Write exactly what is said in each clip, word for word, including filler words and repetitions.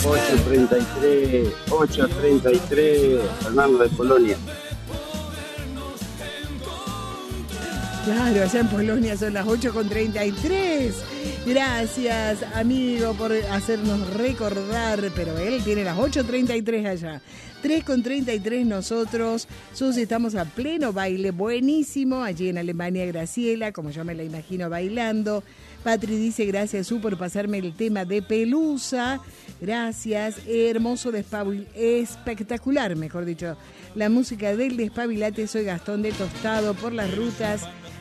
ocho treinta y tres, ocho treinta y tres, Fernando de Polonia. Claro, allá en Polonia son las ocho con treinta y tres. Gracias, amigo, por hacernos recordar, pero él tiene las ocho treinta y tres allá. tres con treinta y tres nosotros. Susi, estamos a pleno baile, buenísimo. Allí en Alemania, Graciela, como yo me la imagino bailando. Patri dice, gracias, Su, por pasarme el tema de Pelusa. Gracias, hermoso despabil, espectacular, mejor dicho. La música del Despabilate, soy Gastón de Tostado por las rutas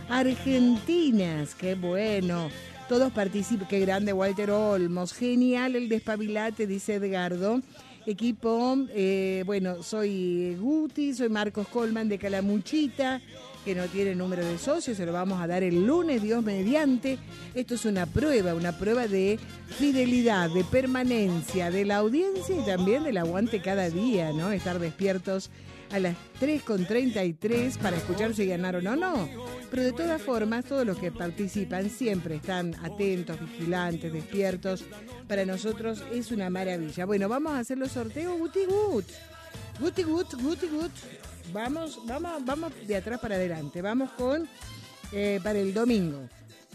argentinas. Qué bueno. Todos participan. Qué grande Walter Olmos. Genial el Despabilate, dice Edgardo. Equipo, eh, bueno, soy Guti, soy Marcos Colman de Calamuchita, que no tiene número de socio, se lo vamos a dar el lunes, Dios mediante. Esto es una prueba, una prueba de fidelidad, de permanencia, de la audiencia y también del aguante cada día, ¿no? Estar despiertos a las tres con treinta y tres para escuchar si ganaron o no. Pero de todas formas, todos los que participan siempre están atentos, vigilantes, despiertos. Para nosotros es una maravilla. Bueno, vamos a hacer los sorteos. Guti Gut. Guti Gut, Guti Gut. Vamos, vamos, vamos de atrás para adelante. Vamos con eh, para el domingo.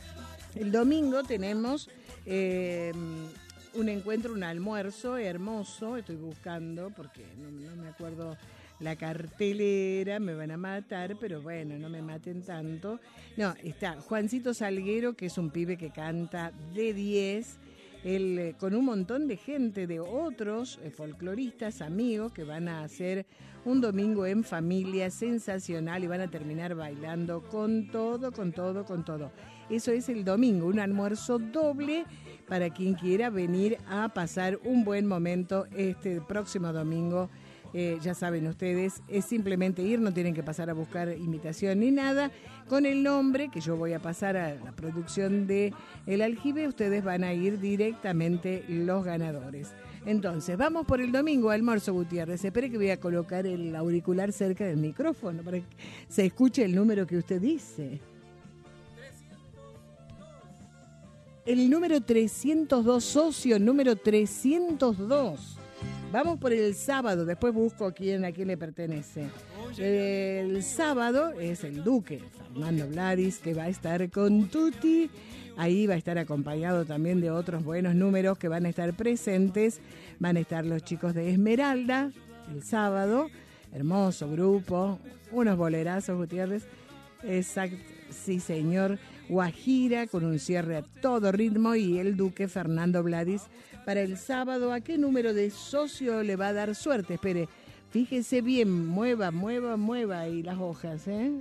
El domingo tenemos eh, un encuentro, un almuerzo hermoso. Estoy buscando porque no, no me acuerdo la cartelera, me van a matar, pero bueno, no me maten tanto. No, está Juancito Salguero, que es un pibe que canta de diez. Él, eh, con un montón de gente, de otros eh, folcloristas, amigos, que van a hacer un domingo en familia sensacional y van a terminar bailando con todo, con todo, con todo. Eso es el domingo, un almuerzo doble para quien quiera venir a pasar un buen momento este próximo domingo. Eh, ya saben ustedes, es simplemente ir, no tienen que pasar a buscar invitación ni nada. Con el nombre que yo voy a pasar a la producción de El Aljibe, ustedes van a ir directamente los ganadores. Entonces, vamos por el domingo, almuerzo, Gutiérrez. Espere que voy a colocar el auricular cerca del micrófono para que se escuche el número que usted dice. El número trescientos dos, socio número trescientos dos. Vamos por el sábado, después busco a quién, a quién le pertenece. El sábado es el Duque, Fernando Vladis, que va a estar con Tuti. Ahí va a estar acompañado también de otros buenos números que van a estar presentes. Van a estar los chicos de Esmeralda el sábado. Hermoso grupo, unos bolerazos, Gutiérrez. Exacto, sí señor. Guajira con un cierre a todo ritmo y el Duque Fernando Vladis para el sábado. ¿A qué número de socio le va a dar suerte? Espere, fíjese bien, mueva, mueva, mueva ahí las hojas, ¿eh?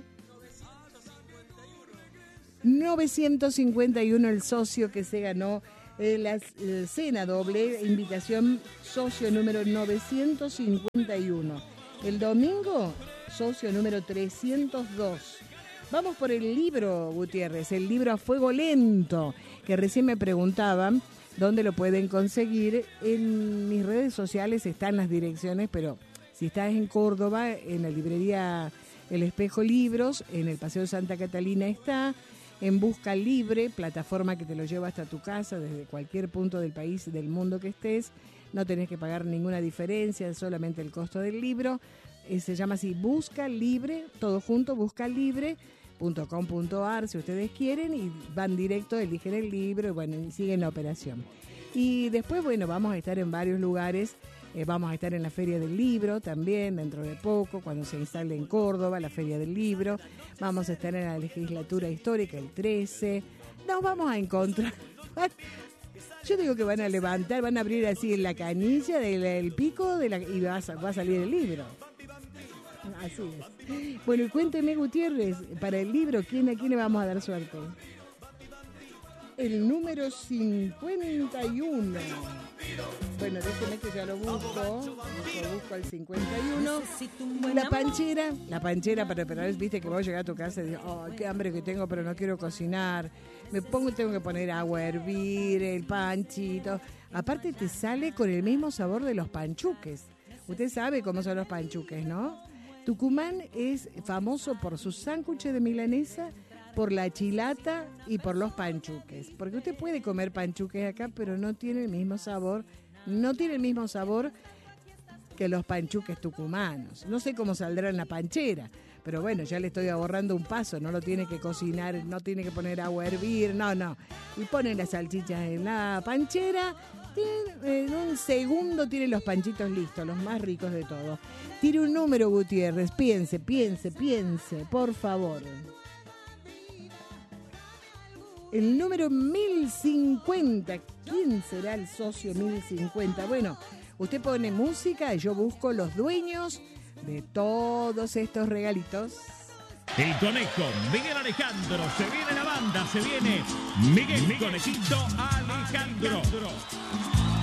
novecientos cincuenta y uno el socio que se ganó eh, la eh, cena doble, invitación socio número novecientos cincuenta y uno. El domingo, socio número trescientos dos. Vamos por el libro, Gutiérrez, el libro A Fuego Lento, que recién me preguntaban dónde lo pueden conseguir. En mis redes sociales están las direcciones, pero si estás en Córdoba, en la librería El Espejo Libros, en el Paseo Santa Catalina está, en Busca Libre, plataforma que te lo lleva hasta tu casa desde cualquier punto del país, del mundo que estés. No tenés que pagar ninguna diferencia, solamente el costo del libro. Eh, se llama así, Busca Libre, todo junto, busca libre punto com punto a r si ustedes quieren, y van directo, eligen el libro y bueno, y siguen la operación. Y después, bueno, vamos a estar en varios lugares, eh, vamos a estar en la Feria del Libro también, dentro de poco, cuando se instale en Córdoba la Feria del Libro. Vamos a estar en la Legislatura Histórica el trece. Nos vamos a encontrar. Yo digo que van a levantar, van a abrir así en la canilla del el pico de la, y va a, va a salir el libro. Así es. Bueno, y cuénteme, Gutiérrez, para el libro, ¿quién, ¿a quién le vamos a dar suerte? El número cincuenta y uno. Bueno, déjeme que ya lo busco. Lo busco al cincuenta y uno. La panchera, la panchera, pero, pero viste que vos llegás a tu casa y dices, oh, qué hambre que tengo, pero no quiero cocinar. Me pongo y tengo que poner agua a hervir, el panchito. Aparte te sale con el mismo sabor de los panchuques. Usted sabe cómo son los panchuques, ¿no? Tucumán es famoso por sus sándwiches de milanesa, por la chilata y por los panchuques. Porque usted puede comer panchuques acá, pero no tiene el mismo sabor no tiene el mismo sabor que los panchuques tucumanos. No sé cómo saldrá en la panchera, pero bueno, ya le estoy ahorrando un paso, no lo tiene que cocinar, no tiene que poner agua a hervir, no, no. Y ponen las salchichas en la panchera, en un segundo tiene los panchitos listos, los más ricos de todos. Tire un número, Gutiérrez, piense, piense, piense, por favor. El número mil cincuenta, ¿quién será el socio mil cincuenta? Bueno, usted pone música y yo busco los dueños de todos estos regalitos. El Conejo, Miguel Alejandro, se viene la banda, se viene Miguel, Miguel Conejito Alejandro.